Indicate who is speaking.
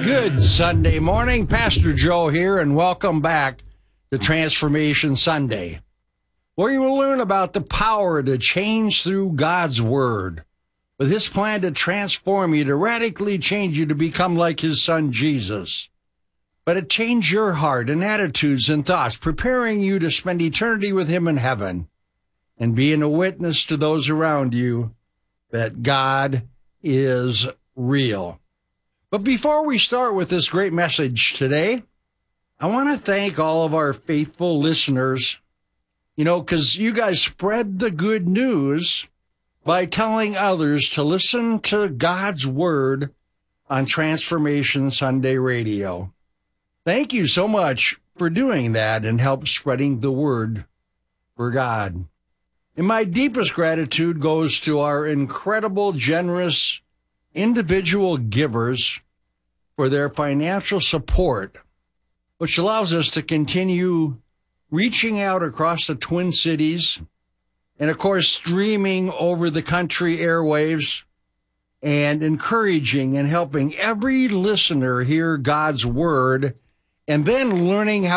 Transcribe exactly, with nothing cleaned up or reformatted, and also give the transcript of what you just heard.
Speaker 1: Good Sunday morning. Pastor Joe here, and welcome back to Transformation Sunday, where you will learn about the power to change through God's Word, with His plan to transform you, to radically change you to become like His Son, Jesus. But to change your heart and attitudes and thoughts, preparing you to spend eternity with Him in heaven and being a witness to those around you that God is real. But before we start with this great message today, I want to thank all of our faithful listeners, you know, because you guys spread the good news by telling others to listen to God's Word on Transformation Sunday Radio. Thank you so much for doing that and help spreading the word for God. And my deepest gratitude goes to our incredible, generous individual givers for their financial support, which allows us to continue reaching out across the Twin Cities and, of course, streaming over the country airwaves and encouraging and helping every listener hear God's Word and then learning how